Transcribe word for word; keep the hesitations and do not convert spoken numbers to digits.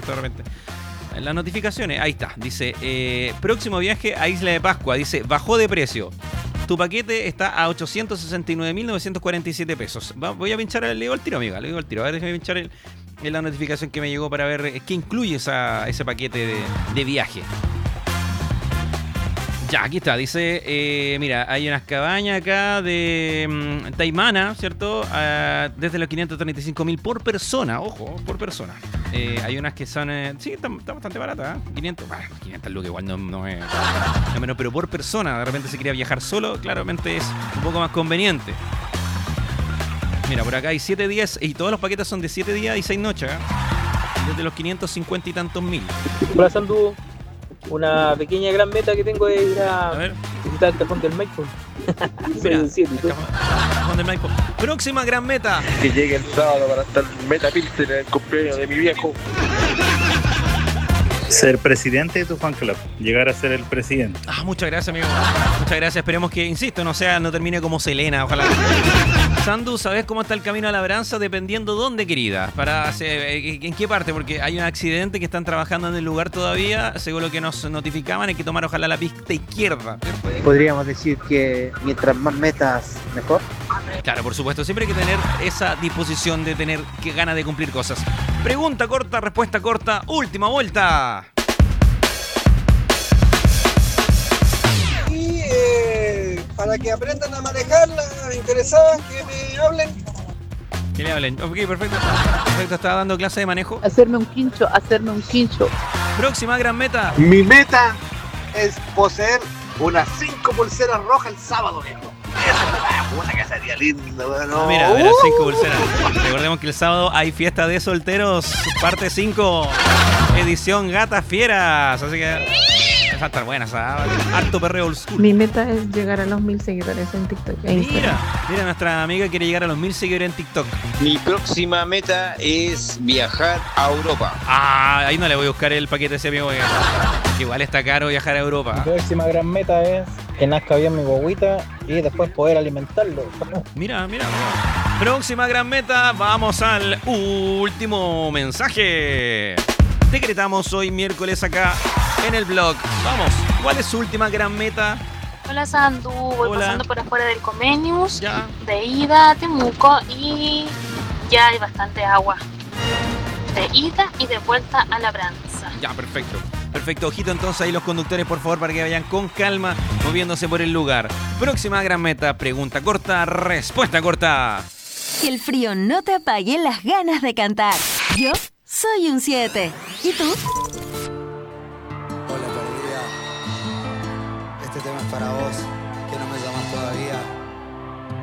¿cierto? De repente. En las notificaciones, ahí está. Dice, eh, próximo viaje a Isla de Pascua. Dice, bajó de precio. Tu paquete está a ochocientos sesenta y nueve mil novecientos cuarenta y siete pesos. Va, voy a pinchar, le digo al tiro, amiga, le digo al tiro. A ver, déjame pinchar el, en la notificación que me llegó para ver qué incluye esa, ese paquete de, de viaje. Ya, aquí está, dice, eh, mira, hay unas cabañas acá de um, Taimana, ¿cierto? Uh, desde los quinientos treinta y cinco mil por persona, ojo, por persona. Eh, hay unas que son, eh, sí, están está bastante baratas, ¿eh? quinientos, bueno, quinientos lucas igual no, no es, no menos, pero por persona, de repente se quería viajar solo, claramente es un poco más conveniente. Mira, por acá hay siete días, y todos los paquetes son de siete días y seis noches, ¿eh? Desde los quinientos cincuenta y tantos mil. Hola, Sandu. Una pequeña gran meta que tengo es ir a, a ver. visitar el Cajón del Maipo. Mira, el Cajón del Maipo. Próxima gran meta. Que llegue el sábado para estar Meta Pilsen en el cumpleaños de mi viejo. Ser presidente de tu fan club, llegar a ser el presidente. Ah, muchas gracias, amigo. Muchas gracias. Esperemos que, insisto, no sea, no termine como Selena, ojalá. Sandu, ¿sabes cómo está el camino a labranza? Dependiendo dónde, querida. Para ¿en qué parte? Porque hay un accidente que están trabajando en el lugar todavía. Según lo que nos notificaban, hay que tomar ojalá la pista izquierda. Podríamos decir que mientras más metas, mejor. Claro, por supuesto. Siempre hay que tener esa disposición de tener que ganas de cumplir cosas. Pregunta corta, respuesta corta. Última vuelta. Y eh, para que aprendan a manejarla, interesadas que me hablen. Que le hablen. Ok, perfecto. Perfecto, estaba dando clase de manejo. Hacerme un quincho, hacerme un quincho. Próxima gran meta. Mi meta es poseer unas cinco pulseras rojas el sábado, viejo. Esa es una que sería linda, bueno. Ah, mira, mira, cinco pulseras. Recordemos que el sábado hay fiesta de solteros, parte cinco, edición Gatas Fieras. Así que va a estar buena, ¿sabes? Harto perreo old school. Mi meta es llegar a los mil seguidores en TikTok e Instagram. Mira, mira, nuestra amiga quiere llegar a los mil seguidores en TikTok. Mi próxima meta es viajar a Europa. Ah, ahí no le voy a buscar el paquete ese, amigo. Que igual está caro viajar a Europa. Mi próxima gran meta es que nazca bien mi guaguita y después poder alimentarlo. Mira, mira, mira. Próxima gran meta, vamos al último mensaje. Decretamos hoy miércoles acá en el blog. Vamos, ¿cuál es su última gran meta? Hola, Sandu, voy Hola. pasando por afuera del Comenius, Ya. de ida a Temuco y ya hay bastante agua. De ida y de vuelta a Labranza. Ya, perfecto. Perfecto, ojito entonces ahí los conductores, por favor, para que vayan con calma, moviéndose por el lugar. Próxima gran meta, pregunta corta, respuesta corta. Que el frío no te apague las ganas de cantar. Yo soy un siete. ¿Y tú? Hola, perdida. Este tema es para vos.